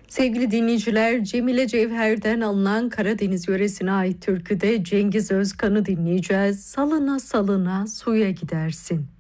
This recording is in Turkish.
Sevgili dinleyiciler, Cemile Cevher'den alınan Karadeniz yöresine ait türküde Cengiz Özkan'ı dinleyeceğiz. Salına salına suya gidersin.